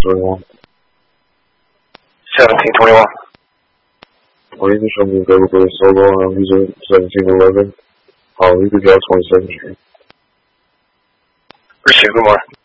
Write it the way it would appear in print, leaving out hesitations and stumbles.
1721. 1721. Or you can show me available solo on user 1711. You could draw 27 here. Appreciate it. Good morning.